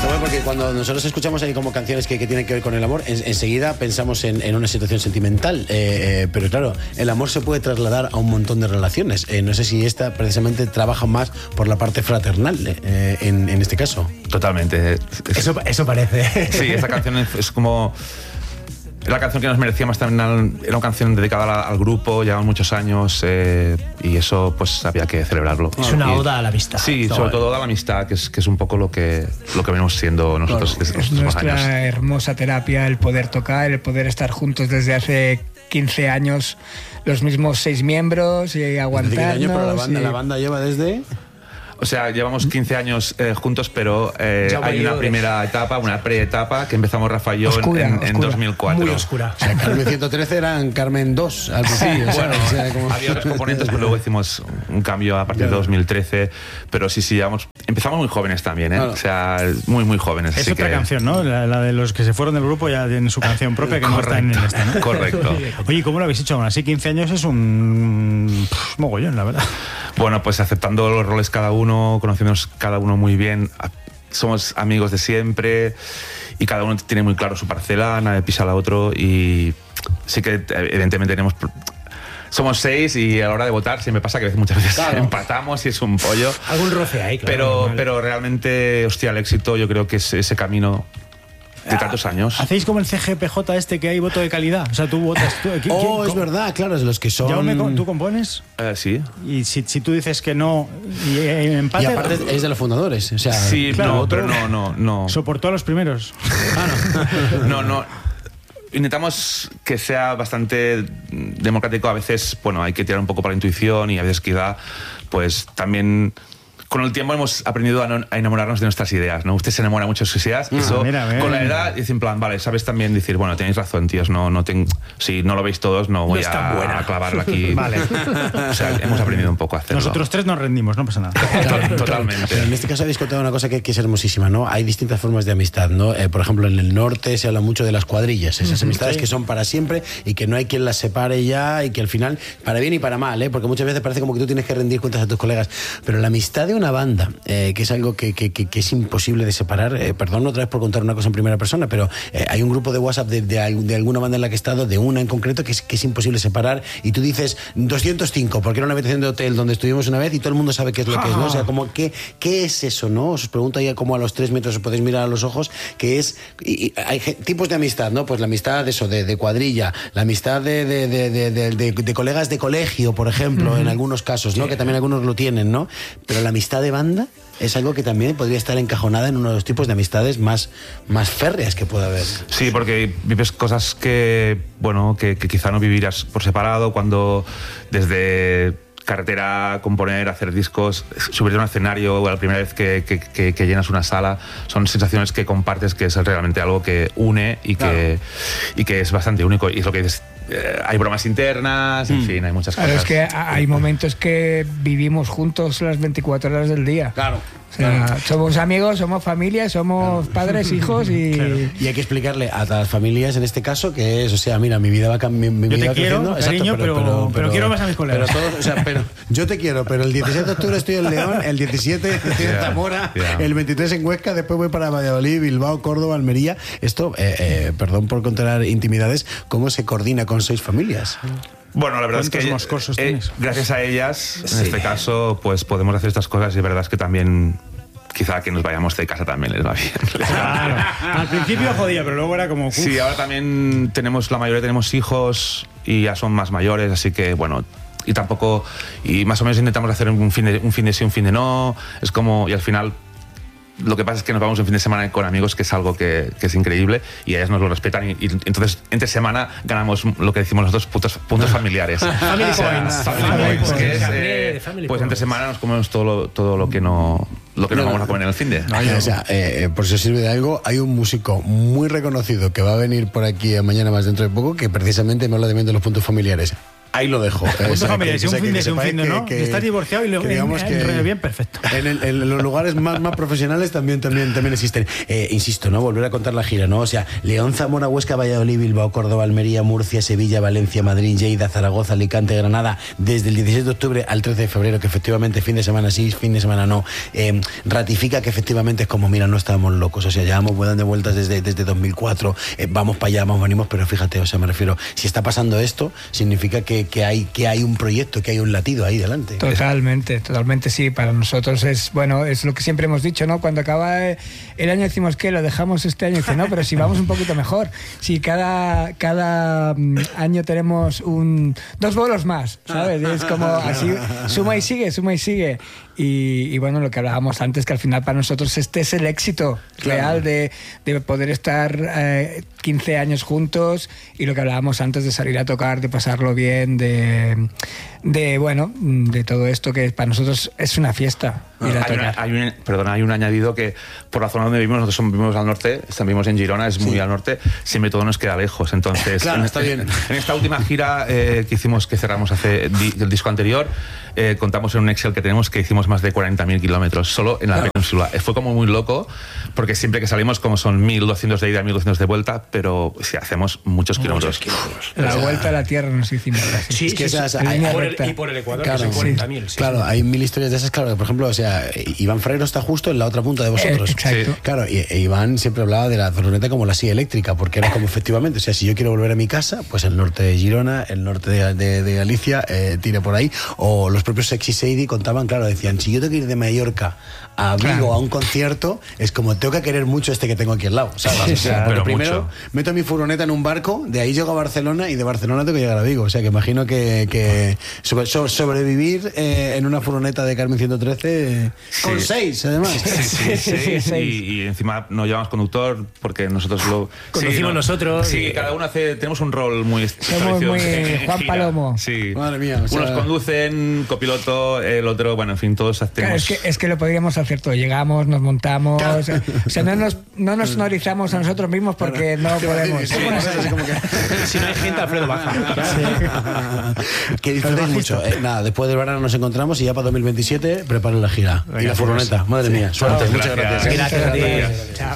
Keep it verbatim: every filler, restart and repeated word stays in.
Bueno, porque cuando nosotros escuchamos ahí como canciones que, que tienen que ver con el amor, en, enseguida pensamos en, en una situación sentimental. Eh, eh, pero claro, el amor se puede trasladar a un montón de relaciones. Eh, no sé si esta precisamente trabaja más por la parte fraternal, eh, en, en este caso. Totalmente. Es, eso, eso parece. Sí, esta canción es, es como... La canción que nos merecíamos también era una canción dedicada al grupo, llevan muchos años eh, y eso pues había que celebrarlo. Es una y, oda a la amistad. Sí, sobre todo a la amistad, que es, que es un poco lo que, lo que venimos siendo nosotros Claro, desde los es últimos nuestra años. hermosa terapia el poder tocar, el poder estar juntos desde hace quince años, los mismos seis miembros y aguantarnos. Desde quince años, pero la banda, y... la banda lleva desde... O sea, llevamos quince años eh, juntos, pero eh, hay una primera etapa, una pre-etapa que empezamos Rafa y yo oscura, en, en, oscura, en dos mil cuatro. Muy oscura. O sea, Carmen ciento trece eran Carmen dos al principio. Sí, bueno, o sea, como... había otros componentes, pero luego hicimos un cambio a partir de dos mil trece. Pero sí, sí, llevamos, empezamos muy jóvenes también, ¿eh? Claro. O sea, muy, muy jóvenes. Es así otra que... canción, ¿no? La, la de los que se fueron del grupo ya tienen su canción propia que Correcto. no está en esta, ¿no? Correcto. Oye, ¿cómo lo habéis hecho aún así? quince años es un pff, mogollón, la verdad. Bueno, pues aceptando los roles cada uno, conociéndonos cada uno muy bien, somos amigos de siempre y cada uno tiene muy claro su parcela, nadie pisa a la otro y sí que evidentemente tenemos... Somos seis y a la hora de votar siempre pasa que muchas veces claro. empatamos y es un pollo. Algún roce ahí, claro. Pero, normal. pero realmente, hostia, el éxito yo creo que es ese camino... de tantos años. ¿Hacéis como el C G P J este que hay voto de calidad? O sea, tú votas... Tú, ¿quién, oh, quién, es verdad, claro, es los que son... Jaume, ¿tú compones? Uh, sí. Y si, si tú dices que no y, y empate... Y aparte es de los fundadores, o sea... Sí, claro, no, otro, pero no, no, no. ¿Soportó a los primeros? Ah, no. no, no. Intentamos que sea bastante democrático. A veces, bueno, hay que tirar un poco para la intuición y a veces quizá, pues también... Con el tiempo hemos aprendido a, no, a enamorarnos de nuestras ideas, ¿no? Usted se enamora mucho de sus ideas. Ah, eso, mira, mira. Con la edad, dice en plan, vale, sabes también decir, bueno, tenéis razón, tíos, no, no ten, si no lo veis todos, no voy no a, a clavarlo aquí. Vale. O sea, hemos aprendido un poco a hacerlo. Nosotros tres nos rendimos, no pasa nada. Claro, totalmente. Pero en este caso habéis contado una cosa que, que es hermosísima, ¿no? Hay distintas formas de amistad, ¿no? Eh, por ejemplo, en el norte se habla mucho de las cuadrillas, esas amistades sí. que son para siempre y que no hay quien las separe ya y que al final, para bien y para mal, ¿eh? Porque muchas veces parece como que tú tienes que rendir cuentas a tus colegas. Pero la amistad de una banda... Eh, que es algo que, que, que, que es imposible de separar. Eh, perdón otra vez por contar una cosa en primera persona, pero eh, hay un grupo de WhatsApp de, de, de alguna banda en la que he estado, de una en concreto, que es, que es imposible separar, y tú dices doscientos cinco, porque era una habitación de hotel donde estuvimos una vez y todo el mundo sabe qué es lo que es, ¿no? O sea, como, ¿qué, qué es eso, no? Os pregunto ya como a los tres metros os podéis mirar a los ojos, que es... Y, y hay tipos de amistad, ¿no? Pues la amistad de eso, de, de cuadrilla, la amistad de, de, de, de, de, de, de colegas de colegio, por ejemplo, mm-hmm. en algunos casos, ¿no? Sí. Que también algunos lo tienen, ¿no? Pero la amistad de banda... es algo que también podría estar encajonada en uno de los tipos de amistades más, más férreas que pueda haber. Sí, porque vives cosas que, bueno, que, que quizá no vivirás por separado, cuando desde carretera, componer, hacer discos, subirte a un escenario o la primera vez que, que, que, que llenas una sala, son sensaciones que compartes, que es realmente algo que une y que, claro. y que es bastante único. Y es lo que dices, eh, hay bromas internas, en mm. fin, hay muchas claro, cosas. Es que hay momentos que vivimos juntos las veinticuatro horas del día. Claro. O sea, claro. somos amigos, somos familia, somos claro. padres, hijos y... Claro. Y hay que explicarle a las familias en este caso que es, o sea, mira, mi vida va cambiando. Mi yo vida te quiero, creciendo. cariño, Exacto, pero, pero, pero, pero, pero quiero más a mis colegas. Pero todos, o sea, pero yo te quiero, pero el diecisiete de octubre estoy en León, el diecisiete estoy en yeah, Zamora, yeah. el veintitrés en Huesca, después voy para Valladolid, Bilbao, Córdoba, Almería. Esto, eh, eh, perdón por contar intimidades, ¿cómo se coordina con seis familias? Bueno, la verdad es que eh, gracias a ellas, en sí. este caso, pues podemos hacer estas cosas y la verdad es que también... Quizá que nos vayamos de casa también les va bien. Claro. Al principio jodía, pero luego era como... Uf. Sí, ahora también tenemos, la mayoría tenemos hijos y ya son más mayores, así que bueno, y tampoco, y más o menos intentamos hacer un fin de, un fin de sí, un fin de no, es como, y al final... Lo que pasa es que nos vamos un fin de semana con amigos, que es algo que, que es increíble, y ellas nos lo respetan, y, y entonces entre semana ganamos lo que decimos nosotros, puntos, puntos familiares. Family points. Family points, que es, eh, pues entre semana nos comemos todo lo, todo lo que no... Lo que no, nos vamos a comer en el fin de. No, o sea, eh, por si os sirve de algo, hay un músico muy reconocido que va a venir por aquí mañana más dentro de poco, que precisamente me habla de, de los puntos familiares. ahí lo dejo. Punto familiar, si un fin de un fin de, ¿no? Que, que, estás divorciado y lo que digamos en, que en, bien, perfecto. En, el, en los lugares más, más profesionales también, también, también existen. Eh, insisto, ¿no? Volver a contar la gira, ¿no? O sea, León, Zamora, Huesca, Valladolid, Bilbao, Córdoba, Almería, Murcia, Sevilla, Valencia, Madrid, Lleida, Zaragoza, Alicante, Granada, desde el dieciséis de octubre al trece de febrero, que efectivamente fin de semana sí, fin de semana no, eh, ratifica que efectivamente es como, mira, no estábamos locos, o sea, llevamos dando vueltas desde, desde dos mil cuatro, eh, vamos para allá, vamos, venimos, pero fíjate, o sea, me refiero, si está pasando esto, significa que, que, hay, que hay un proyecto, que hay un latido ahí delante. Totalmente, totalmente sí, para nosotros es, bueno, es lo que siempre hemos dicho, ¿no? Cuando acaba el año decimos que lo dejamos este año, dice, no, pero si vamos un poquito mejor, si cada, cada año tenemos un dos bolos más, ¿sabes? Es como así, suma y sigue, suma y sigue. Y, y bueno, lo que hablábamos antes, que al final para nosotros este es el éxito claro. real de, de poder estar eh, quince años juntos, y lo que hablábamos antes de salir a tocar, de pasarlo bien, de, de bueno, de todo esto que para nosotros es una fiesta. No, ir a hay, una, hay, un, perdona, hay un añadido que por la zona donde vivimos, nosotros vivimos al norte, vivimos en Girona, es muy sí. al norte, siempre todo nos queda lejos. Entonces, claro, en, está bien. en esta última gira eh, que hicimos, que cerramos hace di, el disco anterior, eh, contamos en un Excel que tenemos que hicimos más de cuarenta mil kilómetros solo en la claro. península. Fue como muy loco, porque siempre que salimos, como son mil doscientos de ida, mil doscientos de vuelta, pero si sí, hacemos muchos kilómetros. Muchos kilómetros. La o sea, vuelta a la Tierra nos hicimos. Así. Sí, es que sí, esas, sí, hay, por el, y por el Ecuador, claro, que son cuarenta mil. Sí. Sí, claro, sí. hay mil historias de esas, claro, por ejemplo, o sea, Iván Freiro está justo en la otra punta de vosotros. Eh, exacto. Sí. Claro, y, e Iván siempre hablaba de la furgoneta como la silla eléctrica, porque era como efectivamente, o sea, si yo quiero volver a mi casa, pues el norte de Girona, el norte de, de, de Galicia, eh, tire por ahí, o los propios Sexy Sadie contaban, claro, decían, si yo tengo que ir de Mallorca a Vigo claro. a un concierto, es como tengo que querer mucho este que tengo aquí al lado, ¿sabes? Sí, o sea, pero primero mucho. meto mi furgoneta en un barco, de ahí llego a Barcelona y de Barcelona tengo que llegar a Vigo, o sea, que imagino que, que sobre, sobre, sobrevivir eh, en una furgoneta de Carmen ciento trece eh, sí. con seis, además. Sí, sí, sí, sí. Y, y encima no llevamos conductor porque nosotros lo conducimos sí, no, nosotros. Sí, y... cada uno hace, tenemos un rol muy somos muy Juan Palomo. Sí. Madre mía. O sea... Unos conducen, copiloto, el otro, bueno, en fin, todos hacemos. Claro, es que es que lo podríamos hacer todo. Llegamos, nos montamos, claro. o sea, no nos no nos sonorizamos a nosotros mismos porque claro. no podemos. Sí, sí, como que... si no hay gente, Alfredo baja. Sí. Que disfrutéis mucho. Eh, nada, después del verano nos encontramos y ya para dos mil veintisiete preparen la gira. Venga, y la furgoneta. Madre mía, suerte. Chao, muchas gracias. gracias. Gracias a ti. Chao.